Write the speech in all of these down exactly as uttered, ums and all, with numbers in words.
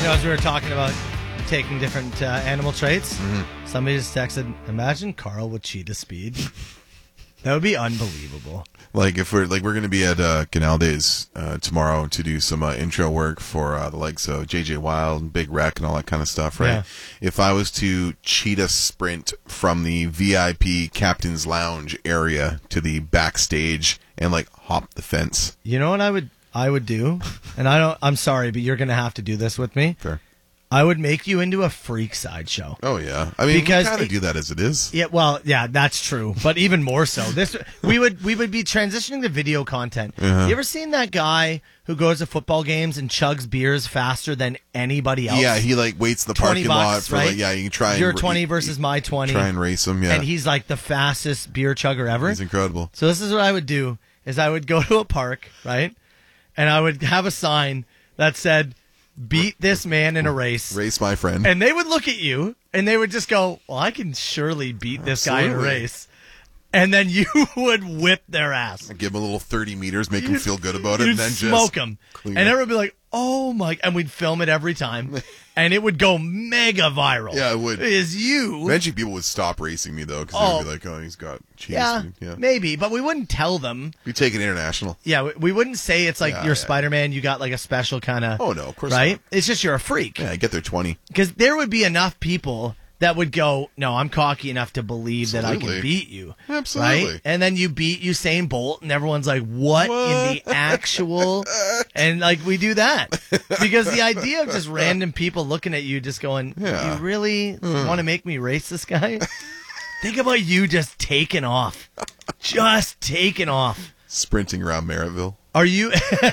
You know, as we were talking about taking different uh, animal traits, Mm-hmm. somebody just texted, imagine Carl with cheetah speed. That would be unbelievable. Like if we're like we're going to be at uh, Canal Days uh, tomorrow to do some uh, intro work for uh, the likes of J J Wild, Big Wreck, and all that kind of stuff, right? Yeah. If I was to cheetah sprint from the V I P Captain's Lounge area to the backstage and like hop the fence, You know what I would I would do? And I don't I'm sorry, but you're going to have to do this with me. fair. I would make you into a freak sideshow. Oh yeah, I mean Because we kind of it- do that as it is. Yeah, well, yeah, that's true, but even more so. This we would we would be transitioning to video content. Uh-huh. You ever seen that guy who goes to football games and chugs beers faster than anybody else? Yeah, he like waits in the twenty parking lot bucks, for right? like yeah, you can try and Your ra- twenty you- versus my twenty. Try and race him, yeah. And he's like the fastest beer chugger ever. He's incredible. So this is what I would do: is I would go to a park, right, and I would have a sign that said, "Beat this man in a race." Race my friend. And they would look at you, and they would just go, well, I can surely beat this guy in a Absolutely. race. And then you would whip their ass. Give him a little thirty meters, make him feel good about it, You'd and then smoke just him. clean And it. everyone would be like, oh my, and we'd film it every time. And it would go mega viral. Yeah, it would. It is you. Eventually, people would stop racing me though, because Oh. they'd be like, "Oh, he's got cheese." Yeah, yeah. maybe. But we wouldn't tell them. We take it international. Yeah, we, we wouldn't say it's like Yeah, you're yeah. Spider-Man, you got like a special kind of. Oh no, of course Right? not. It's just you're a freak. Yeah, I get their twenty. Because there would be enough people that would go, no, I'm cocky enough to believe that I Absolutely. can beat you. Absolutely. Right? And then you beat Usain Bolt, and everyone's like, what, What? in the actual? And like, we do that. Because the idea of just random people looking at you just going, Yeah. you really want to make me race this guy? Think about you just taking off. Just taking off. Sprinting around Maryville. Are you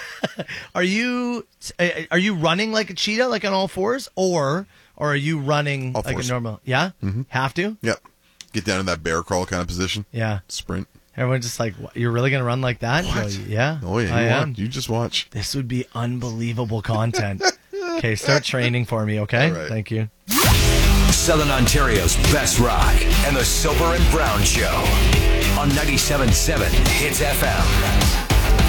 are you are you running like a cheetah, like on all fours, or or are you running All like fours. a normal? Yeah, mm-hmm. Have to. Yep. Get down in that bear crawl kind of position. Yeah. Sprint. Everyone's just like, "What, you're really gonna run like that?" You go, What? yeah. Oh yeah, I you, am. watch. You just watch. This would be unbelievable content. Okay, start training for me. Okay, All right. thank you. Southern Ontario's best rock and the Soper and Brown Show on ninety-seven point seven Hits F M.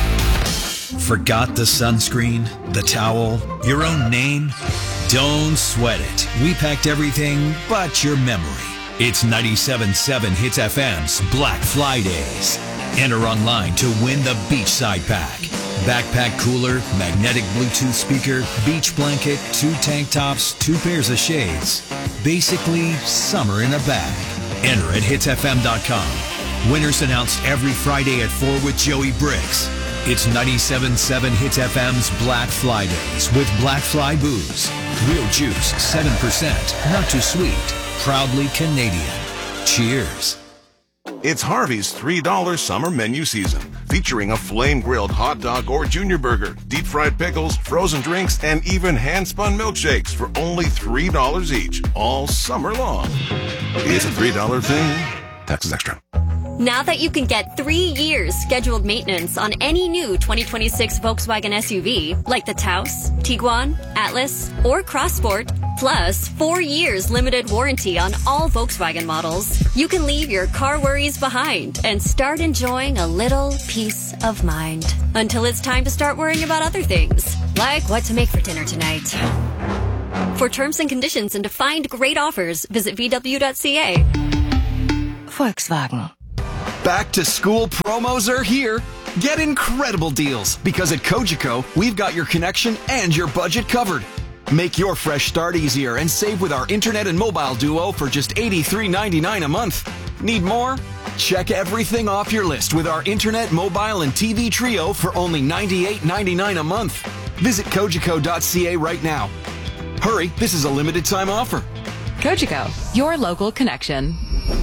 Forgot the sunscreen, the towel, your own name? Don't sweat it. We packed everything but your memory. It's ninety-seven point seven Hits F M's Black Fridays. Enter online to win the Beachside Pack. Backpack cooler, magnetic Bluetooth speaker, beach blanket, two tank tops, two pairs of shades. Basically, summer in a bag. Enter at hits f m dot com. Winners announced every Friday at four with Joey Briggs. It's ninety-seven point seven Hits F M's Black Fridays with Black Fly Booze. Real juice, seven percent. Not too sweet. Proudly Canadian. Cheers. It's Harvey's three dollar summer menu season, featuring a flame-grilled hot dog or junior burger, deep-fried pickles, frozen drinks, and even hand-spun milkshakes for only three dollars each, all summer long. It's a three dollar thing. Taxes extra. Now that you can get three years scheduled maintenance on any new twenty twenty-six Volkswagen S U V, like the Taos, Tiguan, Atlas, or Crossport, plus four years limited warranty on all Volkswagen models, you can leave your car worries behind and start enjoying a little peace of mind. Until it's time to start worrying about other things, like what to make for dinner tonight. For terms and conditions and to find great offers, visit v w dot c a. Volkswagen. Back to school promos are here. Get incredible deals because at Cogeco, we've got your connection and your budget covered. Make your fresh start easier and save with our internet and mobile duo for just eighty-three ninety-nine a month. Need more? Check everything off your list with our internet, mobile, and T V trio for only ninety-eight ninety-nine a month. Visit cogeco dot c a right now. Hurry, this is a limited time offer. Cogeco, your local connection.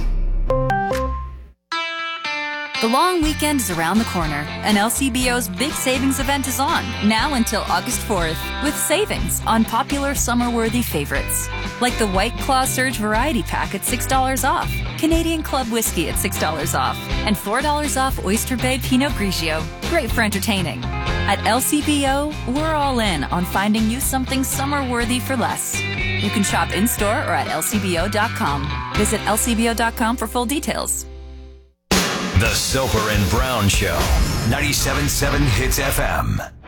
The long weekend is around the corner, and L C B O's big savings event is on, now until August fourth, with savings on popular summer-worthy favorites, like the White Claw Surge Variety Pack at six dollars off, Canadian Club Whiskey at six dollars off, and four dollars off Oyster Bay Pinot Grigio. Great for entertaining. At L C B O, we're all in on finding you something summer-worthy for less. You can shop in-store or at L C B O dot com. Visit L C B O dot com for full details. The Soper and Brown Show, ninety-seven point seven Hits F M.